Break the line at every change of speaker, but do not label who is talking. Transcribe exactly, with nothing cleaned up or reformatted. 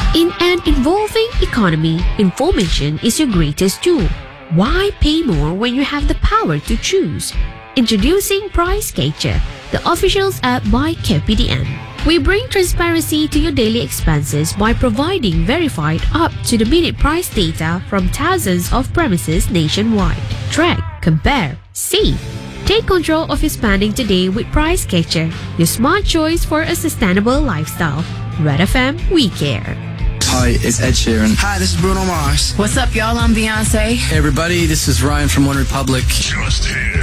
In an evolving economy, information is your greatest tool. Why pay more when you have the power to choose? Introducing Price Catcher, the official app by K P D N. We bring transparency to your daily expenses by providing verified up-to-the-minute price data from thousands of premises nationwide. Track, compare, save. Take control of your spending today with Price Catcher, your smart choice for a sustainable lifestyle. Red F M, we care.
Hi, it's Ed Sheeran.
Hi, this is Bruno Mars.
What's up, y'all? I'm Beyonce.
Hey, everybody, this is Ryan from One Republic.
Just here.